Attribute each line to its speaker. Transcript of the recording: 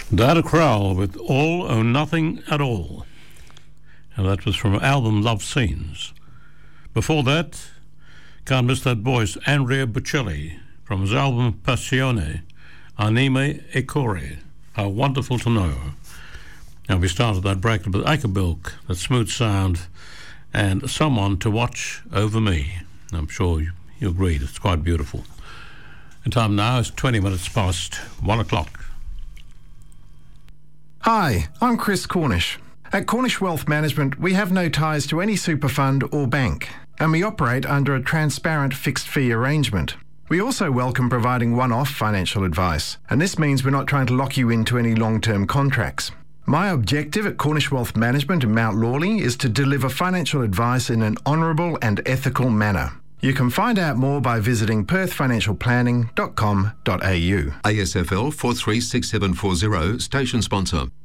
Speaker 1: Data Crowell with All or Nothing at All. And that was from album Love Scenes. Before that, can't miss that voice, Andrea Bocelli, from his album Passione, Anime e Core, How Wonderful to Know. And we started that break with Akerbilk, that smooth sound, and Someone to Watch Over Me. I'm sure you agreed, it's quite beautiful. The time now is 20 minutes past 1 o'clock.
Speaker 2: Hi, I'm Chris Cornish. At Cornish Wealth Management, we have no ties to any super fund or bank, and we operate under a transparent fixed fee arrangement. We also welcome providing one-off financial advice, and this means we're not trying to lock you into any long-term contracts. My objective at Cornish Wealth Management in Mount Lawley is to deliver financial advice in an honourable and ethical manner. You can find out more by visiting perthfinancialplanning.com.au.
Speaker 3: ASFL 436740, station sponsor.